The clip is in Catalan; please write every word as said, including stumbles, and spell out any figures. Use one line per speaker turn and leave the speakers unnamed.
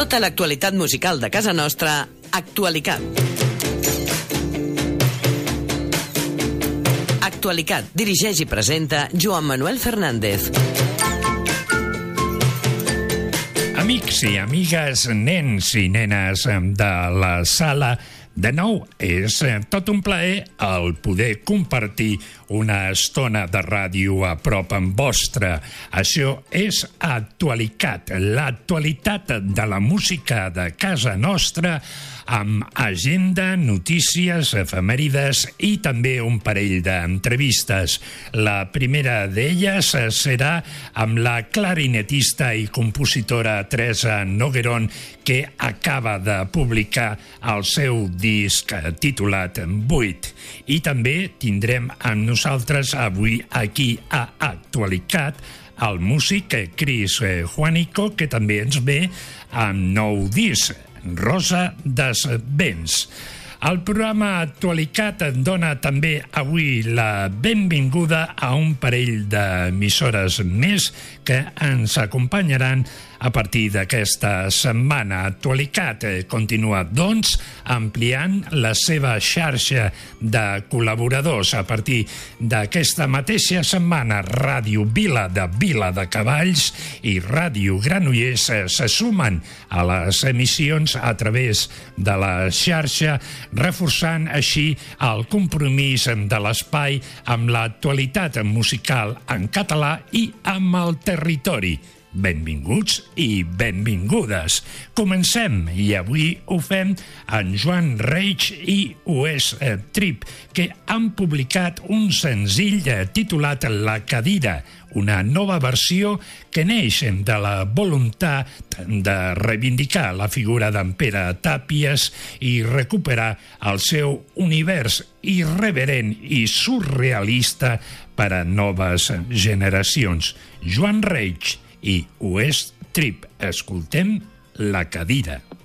Tota l'actualitat musical de casa nostra, Actualicat. Actualicat dirigeix i presenta Joan Manuel Fernández.
Amics i amigues, nens i nenes de la sala, de nou, és tot un plaer el poder compartir una estona de ràdio a prop amb vostre. Això és Actualicat, l'actualitat de la música de casa nostra, amb agenda, notícies, efemèrides i també un parell d'entrevistes. La primera d'elles serà amb la clarinetista i compositora Teresa Noguerón, que acaba de publicar el seu disc titulat Buit. I també tindrem amb nosaltres avui aquí a Actualicat el músic Cris Juanico, que també ens ve amb nou disc, Rosa des Vents. El programa Actualicat dona també avui la benvinguda a un parell d'emissores més que ens acompanyaran a partir d'aquesta setmana. Actualicat continua, doncs, ampliant la seva xarxa de col·laboradors. A partir d'aquesta mateixa setmana, Ràdio Vila de Vila de Cavalls i Ràdio Granollers se sumen a les emissions a través de la xarxa, reforçant així el compromís de l'espai amb l'actualitat musical en català i amb el territori. Benvinguts i benvingudes. Comencem, i avui ho fem en Joan Reig i West Trip, que han publicat un senzill titulat La Cadira, una nova versió que neix de la voluntat de reivindicar la figura d'en Pere Tàpies i recuperar el seu univers irreverent i surrealista per a noves generacions. Joan Reig i West Trip. Escoltem La Cadira.